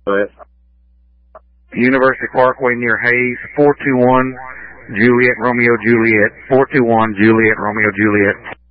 University Parkway near Hayes, 421 Juliet Romeo Juliet, 421 Juliet Romeo Juliet.